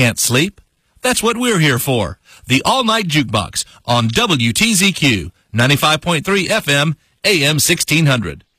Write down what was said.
Can't sleep? That's what we're here for. The All-Night Jukebox on WTZQ 95.3 FM, AM 1600.